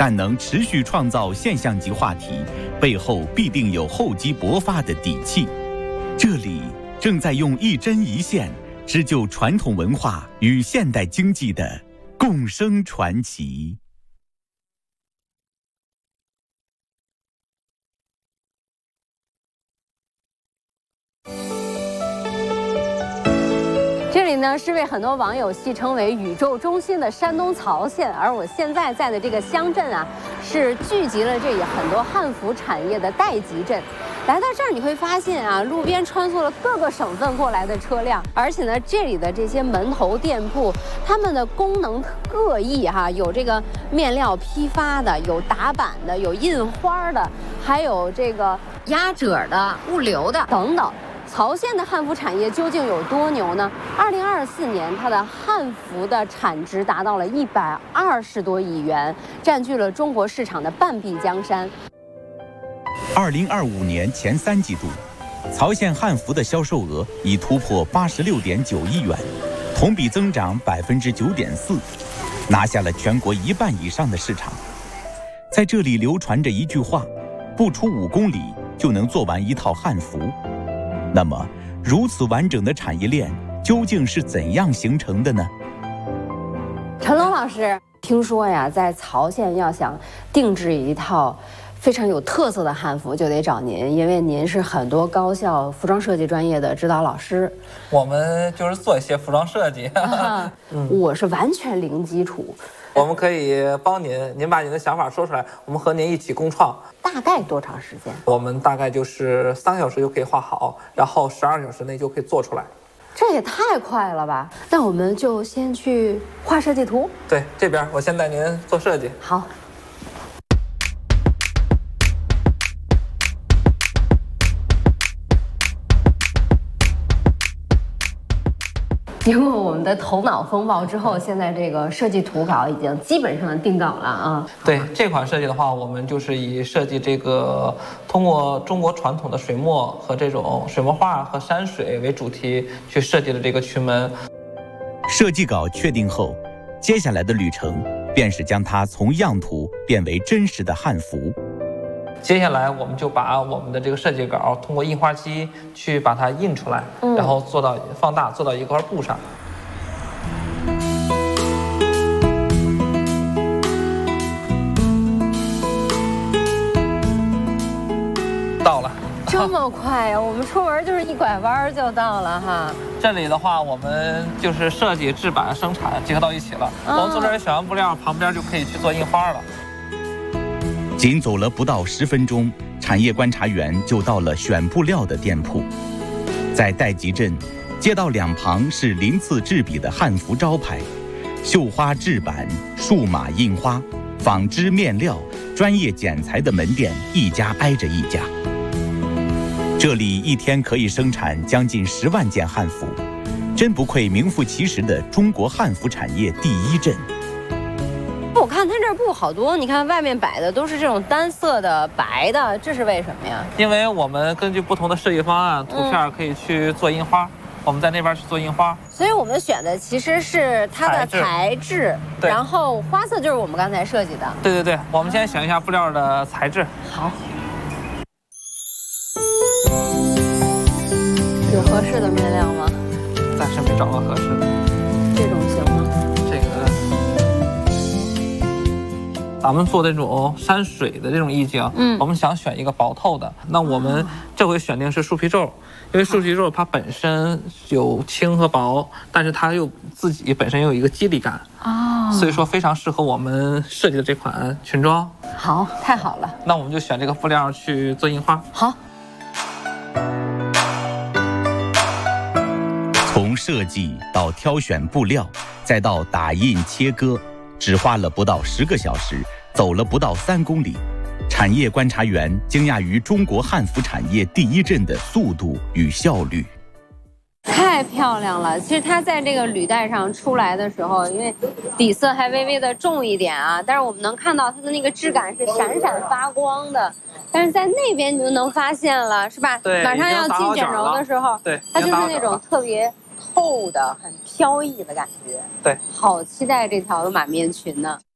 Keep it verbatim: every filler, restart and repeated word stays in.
但能持续创造现象级话题，背后必定有厚积薄发的底气。这里正在用一针一线织就传统文化与现代经济的共生传奇。 这里呢是被很多网友戏称为宇宙中心的山东曹县，而我现在在的这个乡镇啊，是聚集了这里很多汉服产业的代集镇。来到这儿你会发现啊，路边穿梭了各个省份过来的车辆，而且呢，这里的这些门头店铺，他们的功能各异哈、啊，有这个面料批发的，有打版的，有印花的，还有这个压褶的、物流的等等。曹县的汉服产业究竟有多牛呢？二零二四年，它的汉服的产值达到了一百二十多亿元，占据了中国市场的半壁江山。 二零二五年前三季度，曹县汉服的销售额已突破八十六点九亿元，同比增长百分之九点四，拿下了全国一半以上的市场。在这里流传着一句话：不出五公里就能做完一套汉服。那么，如此完整的产业链究竟是怎样形成的呢？ 陈龙老师，听说呀，在曹县要想定制一套非常有特色的汉服，就得找您，因为您是很多高校服装设计专业的指导老师。 我们就是做一些服装设计， 啊嗯、我是完全零基础。 我们可以帮您，您把您的想法说出来，我们和您一起共创。 大概多长时间？ 我们大概就是三个小时就可以画好，然后十二小时内就可以做出来。 这也太快了吧！那我们就先去画设计图。 对，这边我先带您做设计。 好。经过我们的头脑风暴之后，现在这个设计图稿已经基本上定稿了啊。 对这款设计的话，我们就是以设计这个通过中国传统的水墨和这种水墨画和山水为主题去设计的这个群门。 设计稿确定后，接下来的旅程便是将它从样图变为真实的汉服。 接下来我们就把我们的这个设计稿通过印花机去把它印出来，嗯、然后做到放大，做到一块布上。到了， 这么快呀、啊！我们出门就是一拐弯就到了哈。 这里的话，我们就是设计、制版、生产结合到一起了。哦、我们从这儿选完布料，旁边就可以去做印花了。 仅走了不到十分钟，产业观察员就到了选布料的店铺。在代集镇，街道两旁是鳞次栉比的汉服招牌，绣花制版、数码印花、纺织面料、专业剪裁的门店一家挨着一家。这里一天可以生产将近十万件汉服，真不愧名副其实的中国汉服产业第一镇。 我看它这布好多，你看外面摆的都是这种单色的白的，这是为什么呀？ 因为我们根据不同的设计方案，图片可以去做印花，嗯、我们在那边去做印花。 所以我们选的其实是它的材质，然后花色就是我们刚才设计的。 对对对，我们先选一下布料的材质。 好。有合适的面料吗？ 暂时没找到合适的。 这种行吗？ 这个。咱们做这种山水的这种意境，嗯，我们想选一个薄透的，那我们这回选定是树皮皱，因为树皮皱它本身有轻和薄，但是它又自己本身又有一个肌理感，哦，所以说非常适合我们设计的这款裙装。 好，太好了， 那我们就选这个布料去做印花。 好。 从设计到挑选布料，再到打印切割，只花了不到十个小时，走了不到三公里。产业观察员惊讶于中国汉服产业第一镇的速度与效率。 太漂亮了！其实它在这个履带上出来的时候，因为底色还微微的重一点啊，但是我们能看到它的那个质感是闪闪发光的。但是在那边你就能发现了，是吧？ 对， 马上要进卷轴的时候， 对， 它就是那种特别透的、很飘逸的感觉。 对， 好期待这条马面裙呢。